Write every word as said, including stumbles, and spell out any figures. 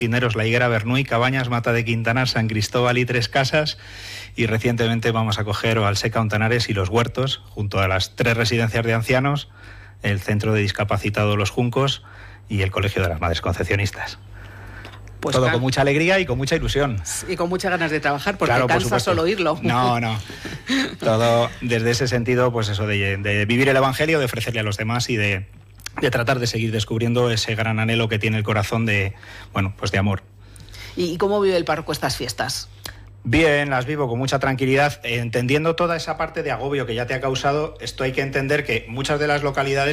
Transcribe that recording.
Pineros, La Higuera, Bernuy, Cabañas, Mata de Quintanar, San Cristóbal y Tres Casas, y recientemente vamos a coger Oalseca, Ontanares y Los Huertos, junto a las tres residencias de ancianos, el Centro de Discapacitados Los Juncos y el Colegio de las Madres Concepcionistas. Pues todo can... con mucha alegría y con mucha ilusión. Y con muchas ganas de trabajar, porque claro, cansa por solo oírlo. No, no. Todo desde ese sentido, pues eso, de, de vivir el Evangelio, de ofrecerle a los demás y de, de tratar de seguir descubriendo ese gran anhelo que tiene el corazón de, bueno, pues de amor. ¿Y cómo vive el párroco estas fiestas? Bien, las vivo con mucha tranquilidad, entendiendo toda esa parte de agobio que ya te ha causado. Esto hay que entender que muchas de las localidades